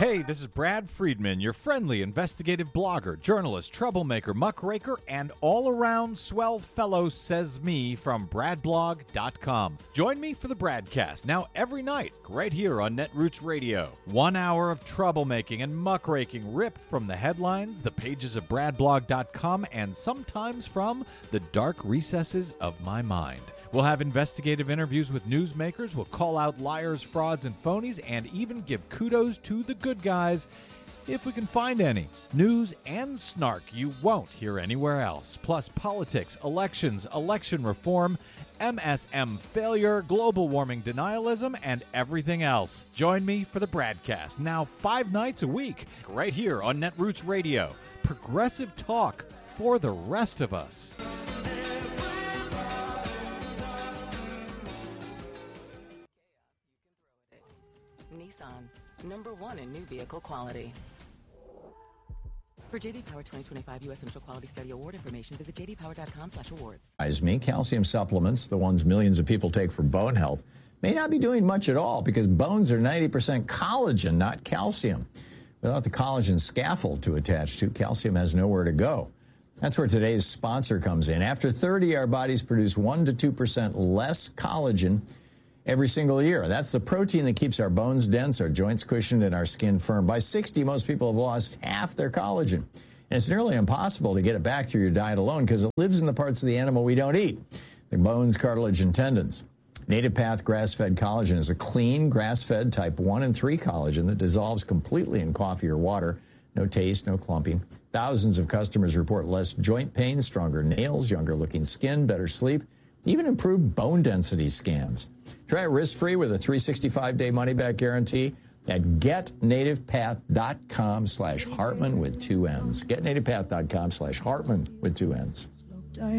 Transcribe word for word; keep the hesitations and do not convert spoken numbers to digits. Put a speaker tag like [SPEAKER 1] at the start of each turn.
[SPEAKER 1] Hey, this is Brad Friedman, your friendly investigative blogger, journalist, troublemaker, muckraker, and all-around swell fellow, says me, from brad blog dot com. Join me for the Bradcast, now every night, right here on Netroots Radio. One hour of troublemaking and muckraking ripped from the headlines, the pages of brad blog dot com, and sometimes from the dark recesses of my mind. We'll have investigative interviews with newsmakers, we'll call out liars, frauds, and phonies, and even give kudos to the good guys, if we can find any. News and snark you won't hear anywhere else. Plus politics, elections, election reform, M S M failure, global warming denialism, and everything else. Join me for the Bradcast, now five nights a week, right here on Netroots Radio. Progressive talk for the rest of us.
[SPEAKER 2] Nissan, number one in new vehicle quality. For J D Power twenty twenty-five U S Initial Quality Study Award information, visit j d power dot com slash awards.
[SPEAKER 3] Me, calcium supplements, the ones millions of people take for bone health, may not be doing much at all because bones are ninety percent collagen, not calcium. Without the collagen scaffold to attach to, calcium has nowhere to go. That's where today's sponsor comes in. After thirty, our bodies produce one to two percent less collagen every single year. That's the protein that keeps our bones dense, our joints cushioned, and our skin firm. By sixty, most people have lost half their collagen. And it's nearly impossible to get it back through your diet alone because it lives in the parts of the animal we don't eat, the bones, cartilage, and tendons. Native Path grass-fed collagen is a clean, grass-fed type one and three collagen that dissolves completely in coffee or water. No taste, no clumping. Thousands of customers report less joint pain, stronger nails, younger-looking skin, better sleep, even improved bone density scans. Try it risk-free with a three hundred sixty-five day money-back guarantee at get native path dot com slash Hartman with two N's. get native path dot com slash Hartman with two N's.